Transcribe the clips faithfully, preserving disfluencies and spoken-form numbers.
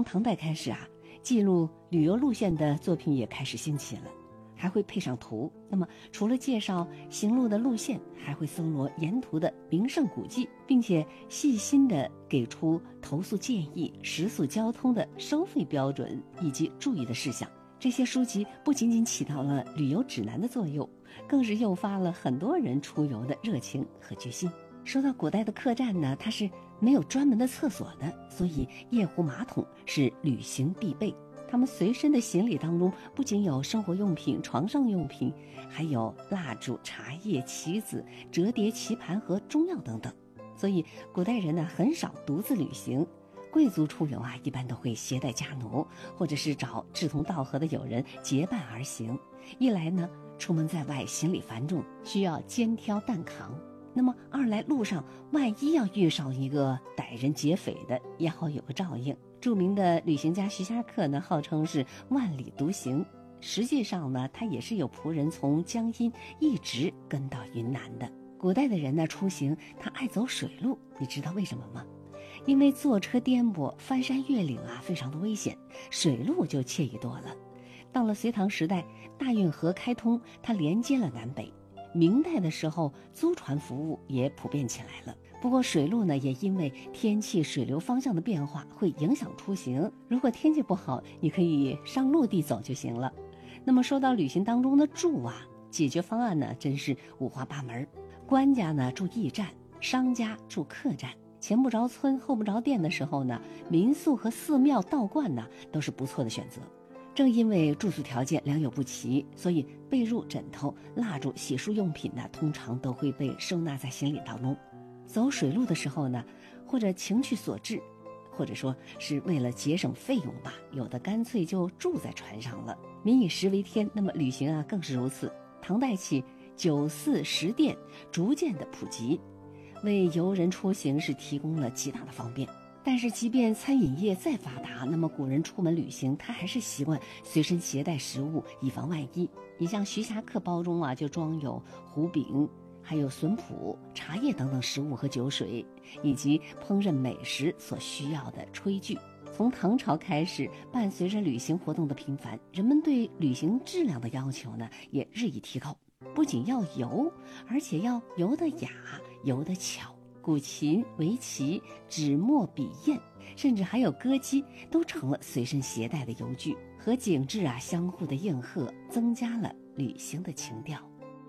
从唐代开始啊，记录旅游路线的作品也开始兴起了，还会配上图。那么除了介绍行路的路线，还会搜罗沿途的名胜古迹，并且细心地给出投诉建议、食宿交通的收费标准以及注意的事项。这些书籍不仅仅起到了旅游指南的作用，更是诱发了很多人出游的热情和决心。说到古代的客栈呢，它是没有专门的厕所的，所以夜壶马桶是旅行必备。他们随身的行李当中不仅有生活用品、床上用品，还有蜡烛、茶叶、棋子、折叠棋盘和中药等等。所以古代人呢很少独自旅行，贵族出游啊一般都会携带家奴，或者是找志同道合的友人结伴而行。一来呢，出门在外行李繁重，需要肩挑担扛，那么二来路上万一要遇上一个歹人劫匪的，也好有个照应。著名的旅行家徐霞客呢，号称是万里独行，实际上呢，他也是有仆人从江阴一直跟到云南的。古代的人呢，出行他爱走水路，你知道为什么吗？因为坐车颠簸、翻山越岭啊，非常的危险，水路就惬意多了。到了隋唐时代，大运河开通，它连接了南北。明代的时候，租船服务也普遍起来了。不过水路呢，也因为天气、水流方向的变化会影响出行。如果天气不好，你可以上陆地走就行了。那么说到旅行当中的住啊，解决方案呢，真是五花八门。官家呢住驿站，商家住客栈。前不着村后不着店的时候呢，民宿和寺庙道观呢都是不错的选择。正因为住宿条件良莠不齐，所以被褥、枕头、蜡烛、洗漱用品呢，通常都会被收纳在行李当中。走水路的时候呢，或者情趣所致，或者说是为了节省费用吧，有的干脆就住在船上了。民以食为天，那么旅行啊更是如此。唐代起，酒肆食店逐渐的普及，为游人出行是提供了极大的方便。但是即便餐饮业再发达，那么古人出门旅行他还是习惯随身携带食物，以防万一。你像徐霞客包中啊，就装有糊饼，还有笋脯、茶叶等等食物和酒水，以及烹饪美食所需要的炊具。从唐朝开始，伴随着旅行活动的频繁，人们对旅行质量的要求呢也日益提高。不仅要游，而且要游得雅，游得巧。古琴、围棋、纸墨笔砚，甚至还有歌姬，都成了随身携带的游具，和景致啊相互的应和，增加了旅行的情调。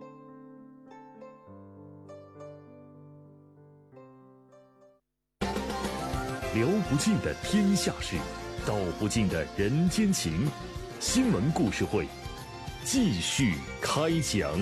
聊不尽的天下事，道不尽的人间情。新闻故事会继续开讲。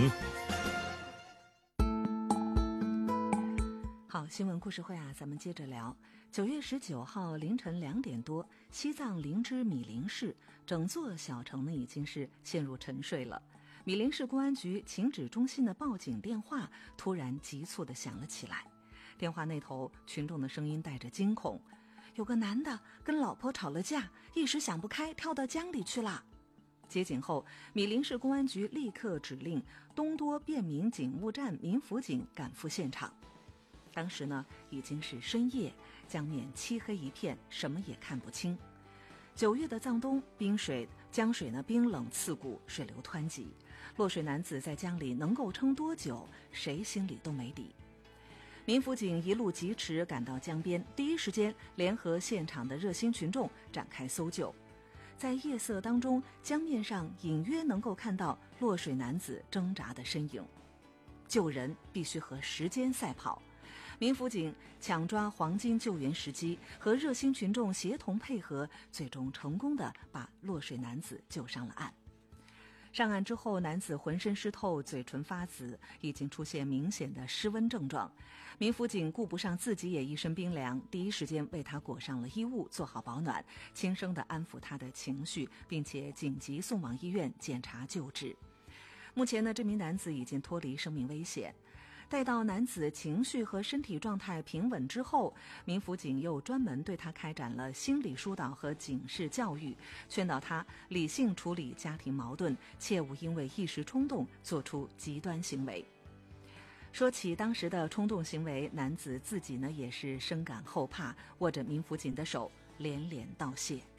好，新闻故事会啊，咱们接着聊。九月十九号凌晨两点多，西藏林芝米林市整座小城呢已经是陷入沉睡了。米林市公安局情指中心的报警电话突然急促地响了起来，电话那头群众的声音带着惊恐：有个男的跟老婆吵了架，一时想不开跳到江里去了。接警后，米林市公安局立刻指令东多便民警务站民辅警赶赴现场。当时呢已经是深夜，江面漆黑一片，什么也看不清。九月的藏东，冰水江水呢冰冷刺骨，水流湍急，落水男子在江里能够撑多久，谁心里都没底。民辅警一路疾驰赶到江边，第一时间联合现场的热心群众展开搜救。在夜色当中，江面上隐约能够看到落水男子挣扎的身影。救人必须和时间赛跑，民辅警抢抓黄金救援时机，和热心群众协同配合，最终成功地把落水男子救上了岸。上岸之后，男子浑身湿透，嘴唇发紫，已经出现明显的失温症状。民辅警顾不上自己也一身冰凉，第一时间为他裹上了衣物，做好保暖，轻声地安抚他的情绪，并且紧急送往医院检查救治。目前呢，这名男子已经脱离生命危险。待到男子情绪和身体状态平稳之后，民辅警又专门对他开展了心理疏导和警示教育，劝导他理性处理家庭矛盾，切勿因为一时冲动做出极端行为。说起当时的冲动行为，男子自己呢也是深感后怕，握着民辅警的手连连道谢。